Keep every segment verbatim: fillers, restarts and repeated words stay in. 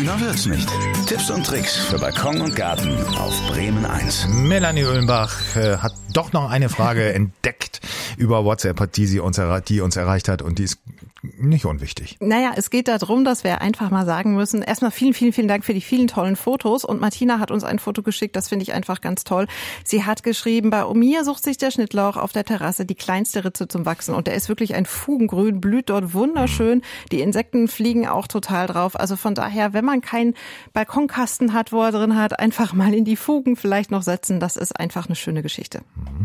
Grüner wird's nicht. Tipps und Tricks für Balkon und Garten auf Bremen eins. Melanie Uhlenbach äh, hat doch noch eine Frage entdeckt über WhatsApp, die sie uns, die uns erreicht hat, und die ist nicht unwichtig. Naja, es geht darum, dass wir einfach mal sagen müssen, erstmal vielen, vielen, vielen Dank für die vielen tollen Fotos, und Martina hat uns ein Foto geschickt, das finde ich einfach ganz toll. Sie hat geschrieben, bei mir sucht sich der Schnittlauch auf der Terrasse die kleinste Ritze zum Wachsen, und der ist wirklich ein Fugengrün, blüht dort wunderschön, die Insekten fliegen auch total drauf, also von daher, wenn man keinen Balkonkasten hat, wo er drin hat, einfach mal in die Fugen vielleicht noch setzen, das ist einfach eine schöne Geschichte.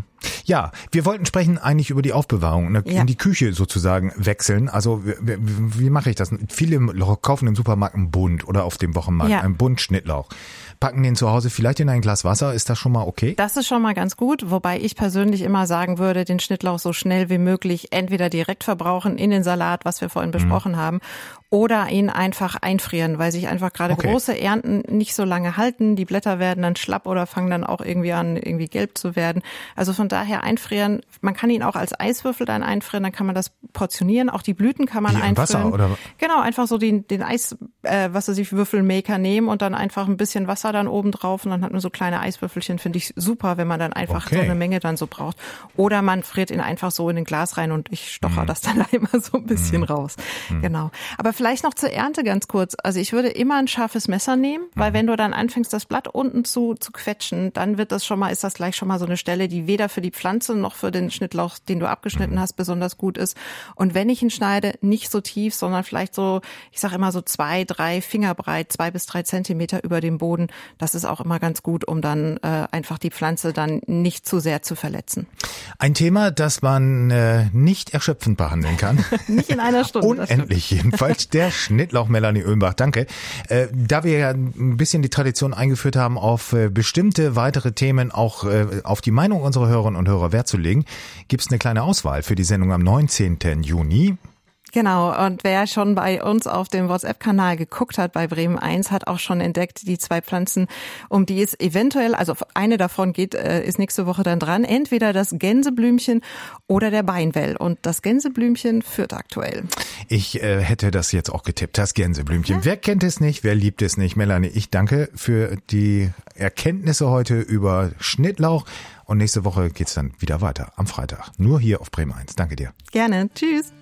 Ja, wir wollten sprechen eigentlich über die Aufbewahrung, ne, Ja. in die Küche sozusagen wechseln. Also wie, wie, wie mache ich das? Viele kaufen im Supermarkt einen Bund oder auf dem Wochenmarkt Ja. einen Bund Schnittlauch. Packen den zu Hause vielleicht in ein Glas Wasser. Ist das schon mal okay? Das ist schon mal ganz gut, wobei ich persönlich immer sagen würde, den Schnittlauch so schnell wie möglich entweder direkt verbrauchen in den Salat, was wir vorhin besprochen mhm. haben, oder ihn einfach einfrieren, weil sich einfach gerade Okay. große Ernten nicht so lange halten. Die Blätter werden dann schlapp oder fangen dann auch irgendwie an, irgendwie gelb zu werden. Also von daher einfrieren. Man kann ihn auch als Eiswürfel dann einfrieren, dann kann man das portionieren. Auch die Blüten kann man Wie, im einfrieren. Wasser, oder? Genau, einfach so den, den Eis, äh, was weiß ich, Würfelmaker nehmen und dann einfach ein bisschen Wasser dann oben drauf, und dann hat man so kleine Eiswürfelchen, finde ich super, wenn man dann einfach Okay. so eine Menge dann so braucht. Oder man friert ihn einfach so in ein Glas rein und ich stocher Mhm. das dann immer so ein bisschen mhm. raus. Mhm. Genau. Aber vielleicht noch zur Ernte ganz kurz. Also ich würde immer ein scharfes Messer nehmen, weil mhm. wenn du dann anfängst, das Blatt unten zu, zu quetschen, dann wird das schon mal, ist das gleich schon mal so eine Stelle, die weder für die Pflanze noch für den Schnittlauch, den du abgeschnitten mhm. hast, besonders gut ist. Und wenn ich ihn schneide, nicht so tief, sondern vielleicht so, ich sage immer so zwei, drei Finger breit, zwei bis drei Zentimeter über dem Boden. Das ist auch immer ganz gut, um dann äh, einfach die Pflanze dann nicht zu sehr zu verletzen. Ein Thema, das man äh, nicht erschöpfend behandeln kann. Nicht in einer Stunde. Unendlich jedenfalls. Der Schnittlauch, Melanie Uhlenbach, danke. Äh, da wir ja ein bisschen die Tradition eingeführt haben, auf äh, bestimmte weitere Themen auch äh, auf die Meinung unserer Hörerinnen und Hörer Wert zu legen, gibt es eine kleine Auswahl für die Sendung am neunzehnten Juni. Genau, und wer schon bei uns auf dem WhatsApp-Kanal geguckt hat bei Bremen eins, hat auch schon entdeckt, die zwei Pflanzen, um die es eventuell, also eine davon geht, ist nächste Woche dann dran, entweder das Gänseblümchen oder der Beinwell. Und das Gänseblümchen führt aktuell. Ich äh, hätte das jetzt auch getippt, das Gänseblümchen. Ja. Wer kennt es nicht, wer liebt es nicht? Melanie, ich danke für die Erkenntnisse heute über Schnittlauch. Und nächste Woche geht's dann wieder weiter, am Freitag. Nur hier auf Bremen eins. Danke dir. Gerne. Tschüss.